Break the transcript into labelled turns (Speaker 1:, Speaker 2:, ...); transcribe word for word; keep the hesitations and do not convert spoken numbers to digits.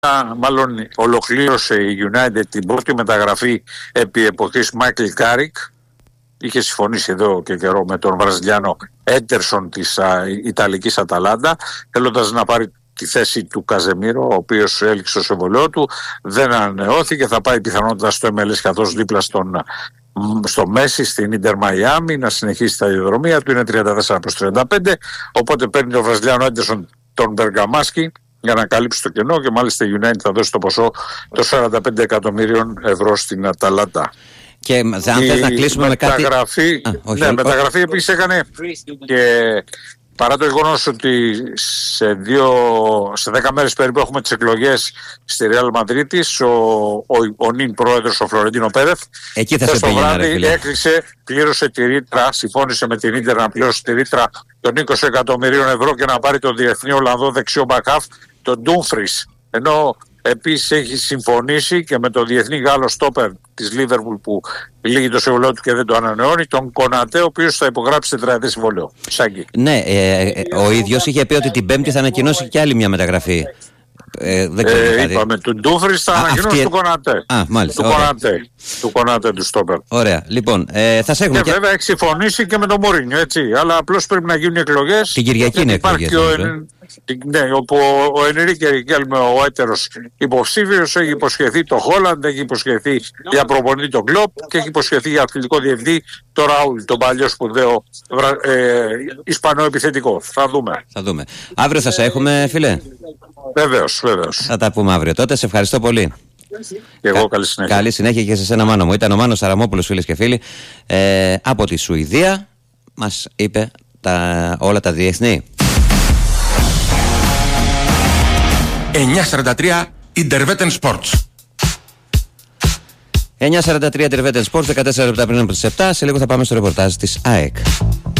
Speaker 1: μάλλον ολοκλήρωσε η United την πρώτη μεταγραφή επί εποχής Μάικλ Κάρικ. Είχε συμφωνήσει εδώ και καιρό με τον Βραζιλιάνο Έντερσον της α, Ιταλικής Αταλάντα, θέλοντας να πάρει τη θέση του Καζεμίρο, ο οποίος έληξε το συμβολαιό του, δεν ανανεώθηκε, θα πάει πιθανότητα στο εμ ελ ες καθώς δίπλα στον, στο Μέση, στην Ίντερ Μαϊάμι, να συνεχίσει τα διαδρομία του, είναι τριάντα τέσσερα προς τριάντα πέντε, οπότε παίρνει τον Βραζιλιάνο Έντερσον τον Μπεργαμάσκι για να καλύψει το κενό και μάλιστα η United θα δώσει το ποσό των σαράντα πέντε εκατομμύριων ευρώ στην Αταλάντα.
Speaker 2: Και αν θες να κλείσουμε με κάτι...
Speaker 1: Μεταγραφή, Α, όχι, ναι, όχι. μεταγραφή επίσης έκανε και παρά το γεγονός ότι σε, δύο, σε δέκα μέρες περίπου έχουμε τις εκλογές στη Ρεάλ Μαδρίτης, ο, ο, ο νυν πρόεδρος ο Φλωρεντίνο Πέρεθ
Speaker 2: εκεί θα σε πήγαινε, ρε φίλε.
Speaker 1: Έκλεισε, πλήρωσε τη ρήτρα, συμφώνησε με την Ίντερ να πληρώσει τη ρήτρα των είκοσι εκατομμυρίων ευρώ και να πάρει τον διεθνή Ολλανδό δεξιό μπακάφ, τον Ντούμφρις, ενώ επίσης έχει συμφωνήσει και με τον διεθνή Γάλλο στόπερ της Λίβερπουλ που λύγει το συμβολέο του και δεν το ανανεώνει, τον Κονατέ, ο οποίος θα υπογράψει τετραετή συμβολέο. Σάγκη.
Speaker 2: Ναι, ε, ε, ο ίδιος είχε πει ότι την Πέμπτη θα ανακοινώσει και άλλη μια μεταγραφή. Ε, δεν
Speaker 1: ε, είπαμε, του Ντούφρις θα ανακοινώσει αυτή... του Κονατέ.
Speaker 2: Α, μάλιστα.
Speaker 1: Του Κονατέ, του Κονατέ του στόπερ.
Speaker 2: Ωραία, λοιπόν, ε, θα σε έχουμε.
Speaker 1: Και,
Speaker 2: και
Speaker 1: βέβαια έχει συμφωνήσει και με τον Μωρίνιο, έτσι. Αλλά απλώς πρέπει να γίνουν εκλογές.
Speaker 2: Την Κυριακή είναι εκλογές.
Speaker 1: Ναι, όπου ο Ενρίκε Ρικέλμε, ο έτερος υποψήφιος, έχει υποσχεθεί το Χόλαντ, έχει υποσχεθεί για προπονητή τον Κλοπ και έχει υποσχεθεί για αθλητικό διευθυντή το Ραούλ, τον παλιό σπουδαίο ε, Ισπανό επιθετικό. Θα δούμε.
Speaker 2: Θα δούμε. Αύριο θα σε έχουμε, φίλε.
Speaker 1: Βεβαίως, βεβαίως.
Speaker 2: Θα τα πούμε αύριο τότε. Σε ευχαριστώ πολύ.
Speaker 1: Και εγώ καλή συνέχεια.
Speaker 2: Καλή συνέχεια και σε σένα, Μάνο μου. Ήταν ο Μάνος Σαραμόπουλος, φίλες και φίλοι, ε, από τη Σουηδία. Μας είπε τα, όλα τα διεθνή.
Speaker 3: εννιακόσια σαράντα τρία Interveten Sports.
Speaker 2: εννιακόσια σαράντα τρία Interveten Sports, δεκατέσσερα λεπτά πριν από τις επτά. Σε λίγο θα πάμε στο ρεπορτάζ της ΑΕΚ.